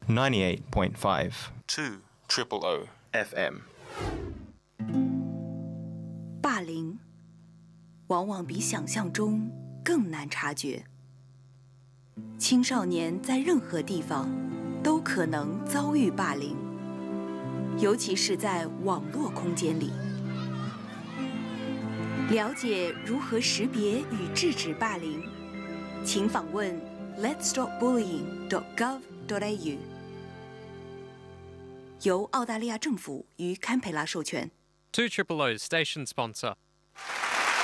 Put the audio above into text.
98.5 2 Triple O FM。 霸凌往往比想象中更难察觉。青少年在任何地方都可能遭遇霸凌，尤其是在网络空间里。了解如何识别与制止霸凌，请访问 letsstopbullying.gov.au， 由澳大利亚政府与堪培拉授权。 2 Triple O station sponsor.